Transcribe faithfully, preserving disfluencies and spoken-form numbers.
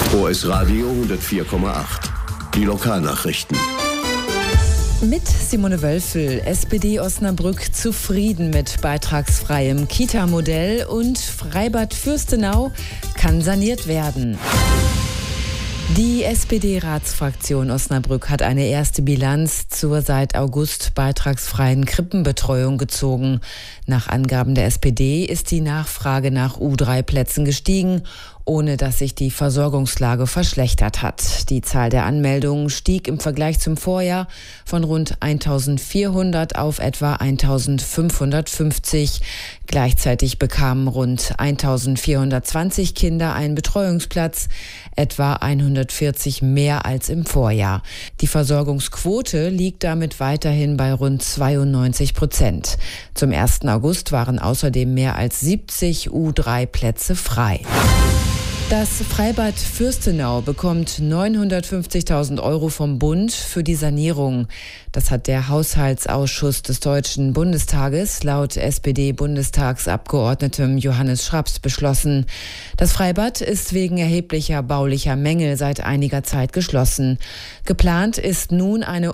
O S Radio hundertvier Komma acht. Die Lokalnachrichten. Mit Simone Wölfel, S P D Osnabrück zufrieden mit beitragsfreiem Kita-Modell und Freibad Fürstenau kann saniert werden. Die S P D-Ratsfraktion Osnabrück hat eine erste Bilanz zur seit August beitragsfreien Krippenbetreuung gezogen. Nach Angaben der S P D ist die Nachfrage nach U drei Plätzen gestiegen, ohne dass sich die Versorgungslage verschlechtert hat. Die Zahl der Anmeldungen stieg im Vergleich zum Vorjahr von rund eintausendvierhundert auf etwa eintausendfünfhundertfünfzig. Gleichzeitig bekamen rund eintausendvierhundertzwanzig Kinder einen Betreuungsplatz, etwa hundertvierzig mehr als im Vorjahr. Die Versorgungsquote liegt damit weiterhin bei rund zweiundneunzig Prozent. Zum ersten August waren außerdem mehr als siebzig U drei Plätze frei. Das Freibad Fürstenau bekommt neunhundertfünfzigtausend Euro vom Bund für die Sanierung. Das hat der Haushaltsausschuss des Deutschen Bundestages laut S P D-Bundestagsabgeordnetem Johannes Schraps beschlossen. Das Freibad ist wegen erheblicher baulicher Mängel seit einiger Zeit geschlossen. Geplant ist nun eine